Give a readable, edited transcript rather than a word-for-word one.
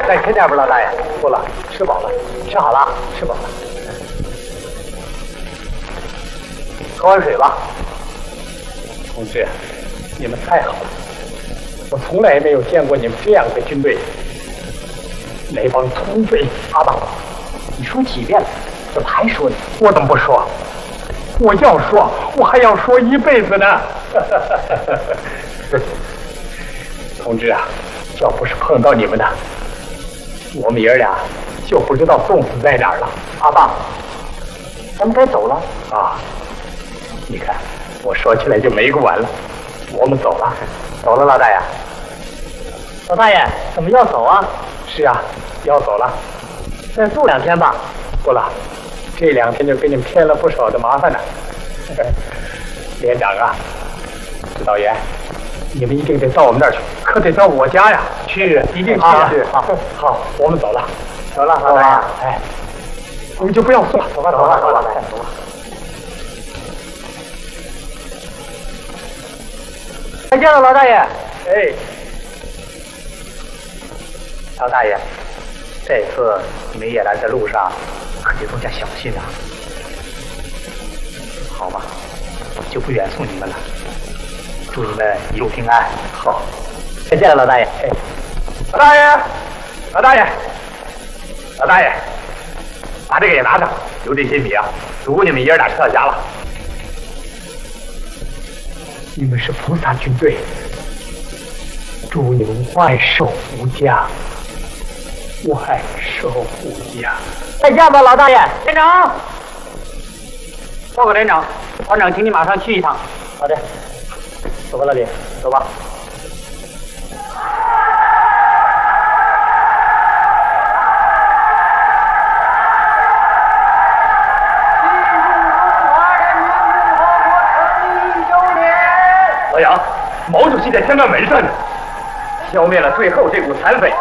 在吃点不，老大爷？不了，吃饱了，吃好了，吃饱了。喝碗水吧。同志，你们太好了，我从来没有见过你们这样的军队。那帮土匪阿爸，你说几遍了？怎么还说呢？我怎么不说？我要说，我还要说一辈子呢。同志啊，要不是碰到你们呢，我们爷俩就不知道冻死在哪儿了。阿爸，咱们该走了啊！你看，我说起来就没个完了。我们走了，走了，老大爷。老大爷，怎么要走啊？是啊，要走了。再住2天吧。不了，这2天就给你们添了不少的麻烦呢。连长啊，指导员，你们一定得到我们那儿去，可得到我家呀。去，一定去。好，我们走了。走了，老大爷。哎，你们就不要送了，走吧，走吧，走吧，走吧。再见了，老大爷。哎，老大爷，这次你们爷俩在路上可得多加小心啊。好吧，我就不远送你们了。祝你们一路平安。好，再见了，老大爷。哎，老大爷，老大爷，老大爷，把这个也拿着，有这些米啊，足你们爷俩吃到家了。你们是菩萨军队，祝你们万寿无疆，万寿无疆。再见吧，老大爷。连长，报告连长，团长请你马上去一趟。好的，走吧，老李，走吧。老杨，毛主席在天安门上呢，消灭了最后这股残匪。